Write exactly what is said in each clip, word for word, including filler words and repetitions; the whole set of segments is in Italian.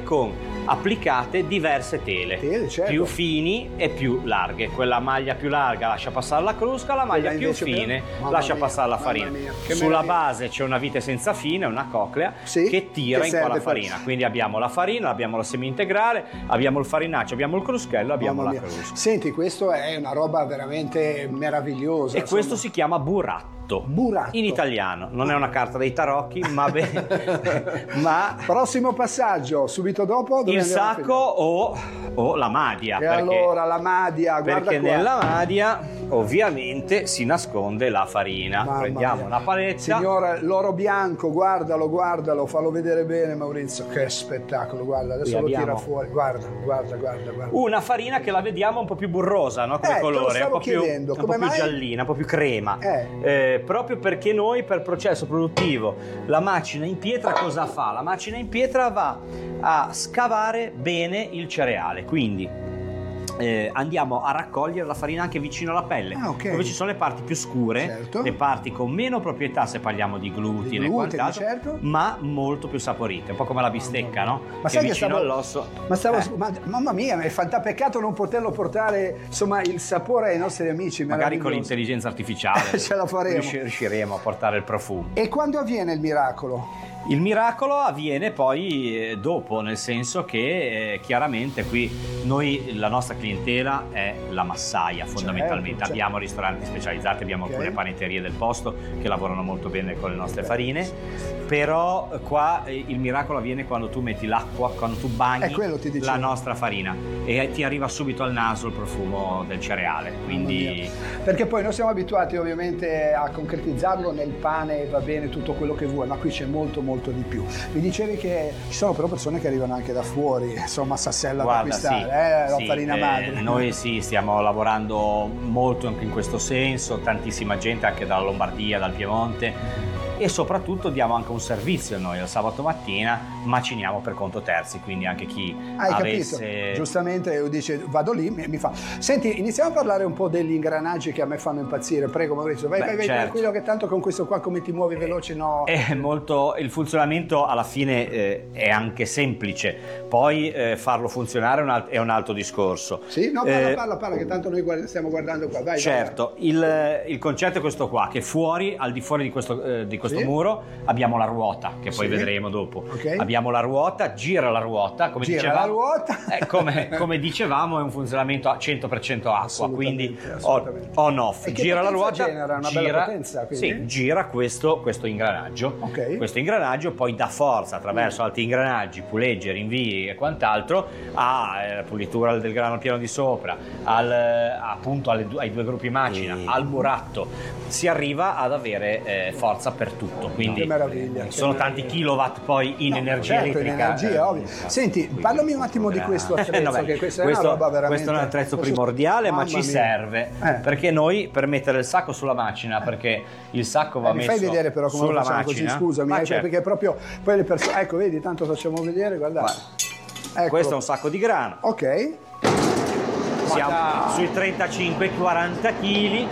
con applicate diverse tele, tele certo. più fini e più larghe. Quella maglia più larga lascia passare la crusca, la maglia più fine per... lascia mia, passare la farina. Sulla base c'è una vite senza fine, una coclea, sì, che tira che in qua la farina. Per... Quindi abbiamo la farina, abbiamo la semi integrale, abbiamo il farinaccio, abbiamo il cruschello, abbiamo mamma la mia. crusca. Senti, questo è una roba veramente meravigliosa. E insomma. questo si chiama burratto. Buratto. In italiano, non è una carta dei tarocchi, ma, be- ma prossimo passaggio, subito dopo il sacco o, o la madia. E perché, allora la madia, guarda perché qua. nella madia ovviamente si nasconde la farina. Mamma Prendiamo mia. una paletta. Signora, l'oro bianco, guardalo, guardalo, fallo vedere bene Maurizio, che spettacolo, guarda, adesso lo tira fuori, guarda, guarda, guarda, guarda. Una farina che la vediamo un po' più burrosa, no? Come eh, colore, un po' più, un po' più giallina, un po' più crema. Eh. Eh, proprio perché noi per processo produttivo la macina in pietra cosa fa? La macina in pietra va a scavare bene il cereale, quindi Eh, andiamo a raccogliere la farina anche vicino alla pelle, ah, okay. dove ci sono le parti più scure, certo. le parti con meno proprietà se parliamo di glutine, di glutine e quant'altro, certo. ma molto più saporite, un po' come la bistecca, no? Ma che sai vicino che stavo, all'osso. Ma stavo, eh. ma, mamma mia, è fantapeccato non poterlo portare, insomma, il sapore ai nostri amici. Magari con l'intelligenza artificiale ce la faremo. Riusciremo a portare il profumo. E quando avviene il miracolo? Il miracolo avviene poi eh, dopo, nel senso che eh, chiaramente qui noi, la nostra clientela è la massaia fondamentalmente, certo, abbiamo certo. ristoranti specializzati, abbiamo okay. alcune panetterie del posto che lavorano molto bene con le nostre okay. farine, però qua eh, il miracolo avviene quando tu metti l'acqua, quando tu bagni la nostra farina e ti arriva subito al naso il profumo del cereale, quindi... Perché poi noi siamo abituati ovviamente a concretizzarlo nel pane e va bene tutto quello che vuoi, ma qui c'è molto molto di più. Mi dicevi che ci sono però persone che arrivano anche da fuori, insomma, a Sassella da acquistare, sì, eh, la sì, farina eh, madre. Noi sì, stiamo lavorando molto anche in questo senso, tantissima gente anche dalla Lombardia, dal Piemonte, e soprattutto diamo anche un servizio noi al sabato mattina, maciniamo per conto terzi, quindi anche chi Hai avesse... capito, giustamente io dice vado lì, mi, mi fa senti, iniziamo a parlare un po' degli ingranaggi che a me fanno impazzire, prego Maurizio, vai, Beh, vai, vai certo. tranquillo che tanto con questo qua come ti muovi veloce, no? È molto, il funzionamento alla fine eh, è anche semplice, poi eh, farlo funzionare è un, alt- è un altro discorso. Sì, no, parla, eh, parla, parla, che tanto noi guarda, stiamo guardando qua, vai. Certo, vai, vai. Il, il concetto è questo qua, che fuori, al di fuori di questo, eh, di questo sì. muro, abbiamo la ruota, che poi sì. vedremo dopo. Okay. Abbiamo la ruota, gira la ruota, come gira dicevamo, la ruota. Eh, come, come dicevamo è un funzionamento a cento per cento acqua, quindi on off, gira la ruota, genera una gira, bella potenza, sì, gira questo, questo ingranaggio, okay. questo ingranaggio poi dà forza attraverso altri ingranaggi, pulegge, rinvii e quant'altro alla eh, pulitura del grano piano di sopra, al, appunto alle, ai due gruppi macina, mm. al buratto, si arriva ad avere eh, forza per tutto, quindi che meraviglia, eh, sono che tanti meraviglia. kilowatt poi in no, energia certo, elettrica. In energia, eh, ovvio. Senti, parlami un attimo di questo attrezzo, no, beh, che questa questo, è una roba veramente... questo è un attrezzo primordiale, ma ci mia. serve eh. perché noi per mettere il sacco sulla macina, perché il sacco va eh, messo mi fai vedere però come sulla lo facciamo macina, così, scusami, eh, certo. perché proprio poi le persone, ecco vedi, tanto facciamo vedere, guardate. Ecco. Questo è un sacco di grano. Ok. Siamo Guarda. sui trentacinque quaranta chili.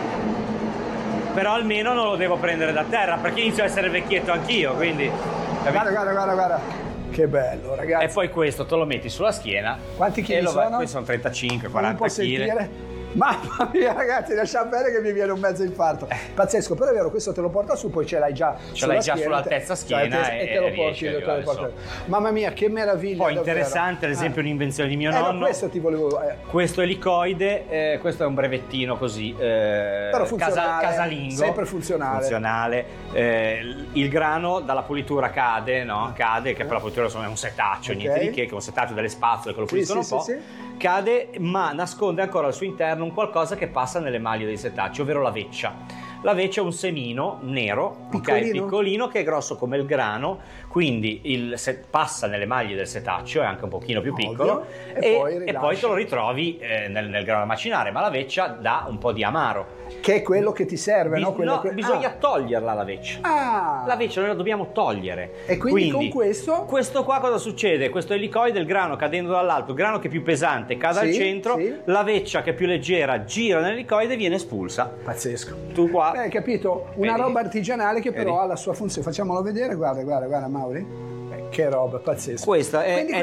Però almeno non lo devo prendere da terra, perché inizio a essere vecchietto anch'io, quindi... Guarda, guarda, guarda, guarda. Che bello, ragazzi. E poi questo te lo metti sulla schiena. Quanti chili sono? Questi sono trentacinque quaranta chili. Mamma mia ragazzi, lascia bene che mi viene un mezzo infarto. Pazzesco, però è vero, questo te lo porta su, poi ce l'hai già ce l'hai già sull'altezza schiena e, e te lo porti, te lo porti. Mamma mia, che meraviglia. Poi interessante, ad esempio, eh. un'invenzione di mio eh, nonno. No, questo ti volevo eh. Questo elicoide, eh, questo è un brevettino così eh, però funzionale, casa, casalingo. Sempre funzionale. Funzionale. Eh, il grano dalla pulitura cade, no? Cade, che per la pulitura insomma, è un setaccio, okay. niente di che, che è un setaccio delle spazzole che lo puliscono sì, un po'. Sì, sì. Cade, ma nasconde ancora al suo interno un qualcosa che passa nelle maglie dei setacci, ovvero la veccia. La veccia è un semino nero, piccolino. Okay, piccolino, che è grosso come il grano, quindi il set, passa nelle maglie del setaccio, è anche un pochino più piccolo, e, e, poi, e poi te lo ritrovi eh, nel, nel grano da macinare, ma la veccia dà un po' di amaro. Che è quello che ti serve, Bis- no? Quello no, que- bisogna ah. toglierla la veccia. Ah. La veccia noi la dobbiamo togliere. E quindi, quindi con questo? Questo qua cosa succede? Questo elicoide, il grano cadendo dall'alto, il grano che è più pesante cade sì, al centro, sì. la veccia che è più leggera gira nell'elicoide e viene espulsa. Pazzesco. Tu qua... Beh, hai capito? Una Vedi? roba artigianale che però Vedi? ha la sua funzione. Facciamolo vedere, guarda, guarda, guarda Mauri. Che roba, pazzesco. Questa è, Quindi è